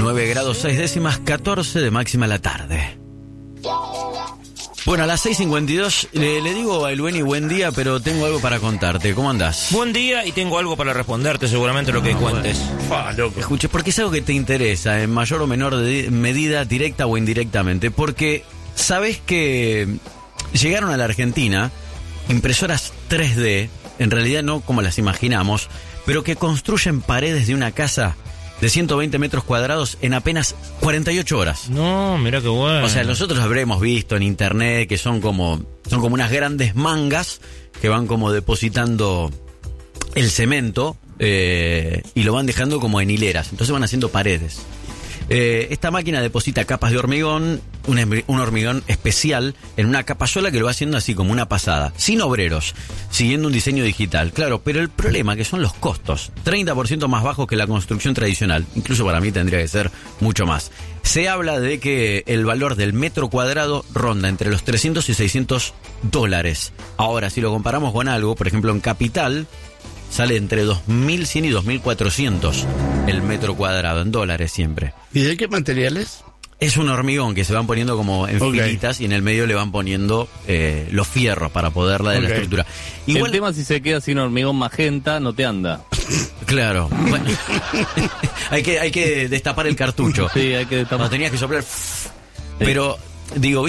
9 grados 6 décimas, 14 de máxima la tarde. Bueno, a las 6:52 le digo a Elueni buen día, pero tengo algo para contarte. ¿Cómo andás? Buen día y tengo algo para responderte, seguramente lo que cuentes. Loco. Escuche, porque es algo que te interesa, en mayor o menor medida, directa o indirectamente. Porque sabés que llegaron a la Argentina impresoras 3D, en realidad no como las imaginamos, pero que construyen paredes de una casa de 120 metros cuadrados en apenas 48 horas. No, mira qué bueno. O sea, nosotros habremos visto en internet que son como unas grandes mangas que van como depositando el cemento y lo van dejando como en hileras. Entonces van haciendo paredes. Esta máquina deposita capas de hormigón, un hormigón especial en una capa sola que lo va haciendo así como una pasada, sin obreros, siguiendo un diseño digital. Claro, pero el problema que son los costos, 30% más bajos que la construcción tradicional. Incluso para mí tendría que ser mucho más. Se habla de que el valor del metro cuadrado ronda entre los 300 y 600 dólares. Ahora, si lo comparamos con algo, por ejemplo en Capital, sale entre 2.100 y 2.400 el metro cuadrado, en dólares siempre. ¿Y de qué materiales? Es un hormigón que se van poniendo como en filitas y en el medio le van poniendo los fierros para poder dar de la estructura. Igual, el tema, si se queda sin hormigón magenta, no te anda. Claro. Bueno, hay que destapar el cartucho. Sí, hay que destapar. No, tenías que soplar. Pero, digo,